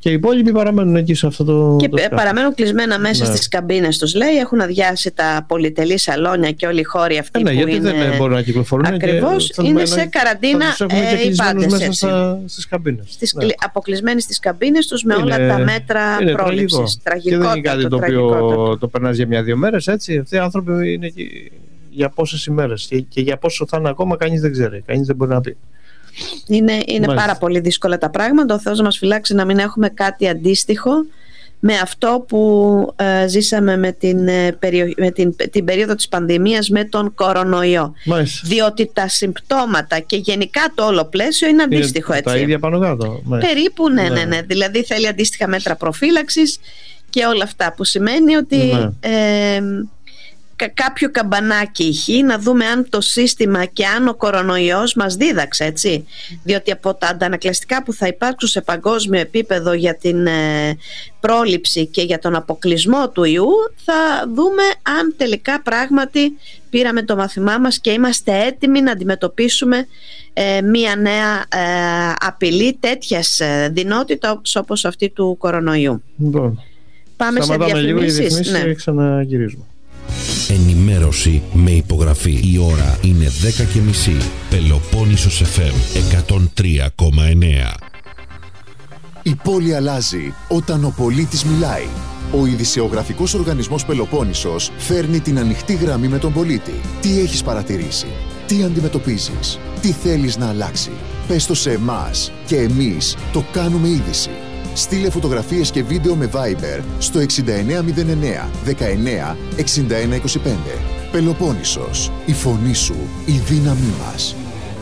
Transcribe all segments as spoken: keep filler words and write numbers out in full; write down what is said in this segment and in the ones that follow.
Και οι υπόλοιποι παραμένουν εκεί σε αυτό το. Και το παραμένουν κλεισμένα μέσα, ναι, στις καμπίνες τους, λέει. Έχουν αδειάσει τα πολυτελή σαλόνια και όλοι οι χώροι αυτοί, ε, ναι, που είναι. Δεν μπορούν να κυκλοφορούν. Ακριβώς, είναι σε καραντίνα ε, οι πάντες. Μέσα στις καμπίνες. Στις, ναι. Αποκλεισμένοι στις καμπίνες τους με είναι, όλα τα μέτρα πρόληψης. Τραγικό. Και δεν είναι κάτι το, το οποίο το περνάς για μια-δύο μέρες, έτσι. Αυτοί οι άνθρωποι είναι εκεί για πόσες ημέρες και, και για πόσο θα είναι ακόμα, κανείς δεν ξέρει. Κανείς δεν μπορεί να πει. Είναι, είναι πάρα πολύ δύσκολα τα πράγματα. Ο Θεός μας φυλάξει να μην έχουμε κάτι αντίστοιχο με αυτό που ε, ζήσαμε με, την, ε, περιο... με την, την περίοδο της πανδημίας με τον κορονοϊό. Μάλιστα. Διότι τα συμπτώματα και γενικά το όλο πλαίσιο είναι αντίστοιχο, είναι έτσι. Τα ίδια πάνω κάτω. Περίπου, ναι, ναι, ναι, ναι. Δηλαδή θέλει αντίστοιχα μέτρα προφύλαξης και όλα αυτά, που σημαίνει ότι ναι. ε, κάποιο καμπανάκι ηχεί, να δούμε αν το σύστημα και αν ο κορονοϊός μας δίδαξε, έτσι. Διότι από τα αντανακλαστικά που θα υπάρξουν σε παγκόσμιο επίπεδο για την ε, πρόληψη και για τον αποκλεισμό του ιού, θα δούμε αν τελικά πράγματι πήραμε το μάθημά μας και είμαστε έτοιμοι να αντιμετωπίσουμε ε, μία νέα ε, απειλή τέτοιας δυνότητας όπως αυτή του κορονοϊού. Λοιπόν, πάμε σε διαφημίσεις, ναι. Και ξαναγυρίζουμε. Ενημέρωση με υπογραφή. Η ώρα είναι δέκα και μισή. Πελοπόννησος εφ εμ εκατόν τρία κόμμα εννέα. Η πόλη αλλάζει όταν ο πολίτης μιλάει. Ο ειδησεογραφικός οργανισμός Πελοπόννησος φέρνει την ανοιχτή γραμμή με τον πολίτη. Τι έχεις παρατηρήσει, τι αντιμετωπίζεις, τι θέλεις να αλλάξει. Πες το σε εμάς και εμείς το κάνουμε είδηση. Στείλε φωτογραφίες και βίντεο με Viber στο εξήντα εννέα μηδέν εννέα δεκαεννέα εξήντα ένα είκοσι πέντε. Πελοπόννησος. Η φωνή σου, η δύναμή μας.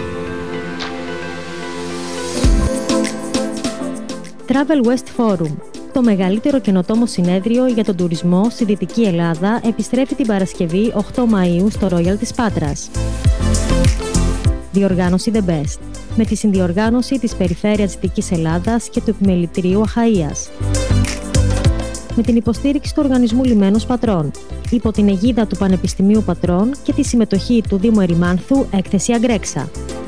Travel West Forum. Το μεγαλύτερο καινοτόμο συνέδριο για τον τουρισμό στη Δυτική Ελλάδα επιστρέφει την Παρασκευή οκτώ Μαΐου στο Royal της Πάτρας. Διοργάνωση The Best, με τη συνδιοργάνωση της Περιφέρειας Δυτικής Ελλάδας και του Επιμελητηρίου Αχαΐας. Με την υποστήριξη του Οργανισμού Λιμένος Πατρών, υπό την αιγίδα του Πανεπιστημίου Πατρών και τη συμμετοχή του Δήμου Ερημάνθου, έκθεση Αγκρέξα.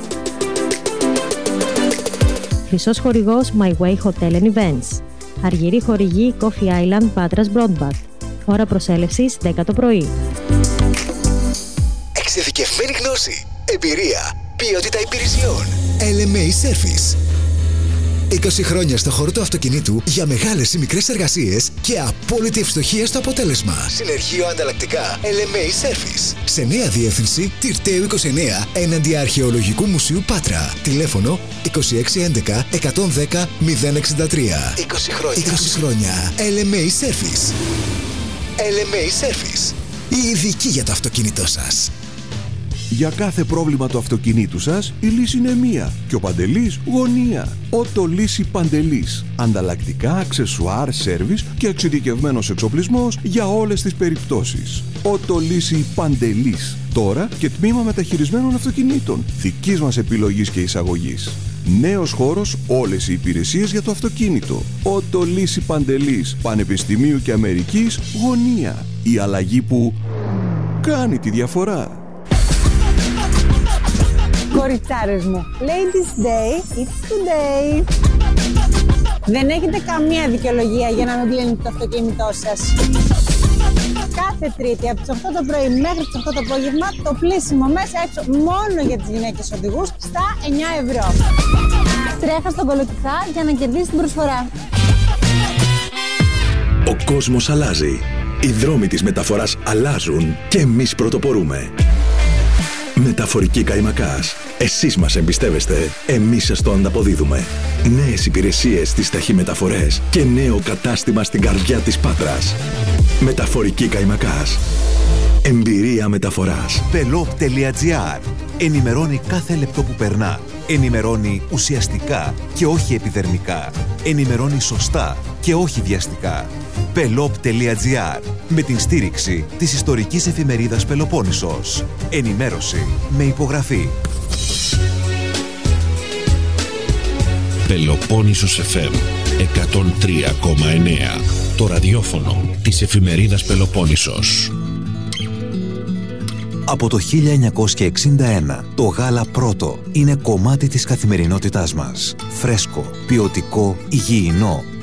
Χρυσός χορηγός My Way Hotel and Events. Αργυρή χορηγή Coffee Island Πάτρας Broadband. Ώρα προσέλευσης δέκα το πρωί. Εξειδικευμένη γνώση, εμπειρία, ποιότητα υπηρεσιών. ελ εμ έι Service. είκοσι χρόνια στο χώρο του αυτοκινήτου για μεγάλες ή μικρές εργασίες και απόλυτη ευστοχία στο αποτέλεσμα. Συνεργείο ανταλλακτικά ελ εμ έι Service. Σε νέα διεύθυνση Τυρταίου είκοσι εννέα έναντι Αρχαιολογικού Μουσείου Πάτρα. Τηλέφωνο είκοσι έξι έντεκα εκατόν δέκα μηδέν εξήντα τρία. είκοσι χρόνια. είκοσι χρόνια. ελ εμ έι Service. ελ εμ έι Service. Η ειδική για το αυτοκίνητό σας. Για κάθε πρόβλημα του αυτοκινήτου σας, η λύση είναι μία και ο Παντελής γωνία. Ότο Λύση Παντελής. Ανταλλακτικά, αξεσουάρ, σέρβις και εξειδικευμένος εξοπλισμός για όλες τις περιπτώσεις. Ότο Λύση Παντελής. Τώρα και τμήμα μεταχειρισμένων αυτοκινήτων. Δικής μας επιλογής και εισαγωγής. Νέος χώρος, όλες οι υπηρεσίες για το αυτοκίνητο. Ότο Λύση Παντελής. Πανεπιστημίου και Αμερικής γωνία. Η αλλαγή που κάνει τη διαφορά. Κοριτσάρες μου, Ladies Day, it's today. Δεν έχετε καμία δικαιολογία για να μην πλύνετε το αυτοκίνητό σας. Κάθε Τρίτη από τις οκτώ το πρωί μέχρι τις οκτώ το απόγευμα το πλύσιμο μέσα έξω μόνο για τις γυναίκες οδηγούς στα εννιά ευρώ. Τρέχα στον Κολοκυθά για να κερδίσεις την προσφορά. Ο κόσμος αλλάζει. Οι δρόμοι της μεταφοράς αλλάζουν και εμείς πρωτοπορούμε. Μεταφορική Καϊμακάς. Εσείς μας εμπιστεύεστε, εμείς σας το ανταποδίδουμε. Νέες υπηρεσίες στις ταχυμεταφορές και νέο κατάστημα στην καρδιά της Πάτρας. Μεταφορική Καϊμακάς. Εμπειρία μεταφοράς. Pelop τελεία gr. Ενημερώνει κάθε λεπτό που περνά. Ενημερώνει ουσιαστικά και όχι επιδερμικά. Ενημερώνει σωστά και όχι βιαστικά. Pelop τελεία gr. Με την στήριξη της ιστορικής εφημερίδας Πελοπόννησος. Ενημέρωση με υπογραφή. Πελοπόννησος εφ εμ εκατόν τρία κόμμα εννέα. Το ραδιόφωνο της εφημερίδας Πελοπόννησος. Από το χίλια εννιακόσια εξήντα ένα, το γάλα πρώτο είναι κομμάτι της καθημερινότητάς μας. Φρέσκο, ποιοτικό, υγιεινό.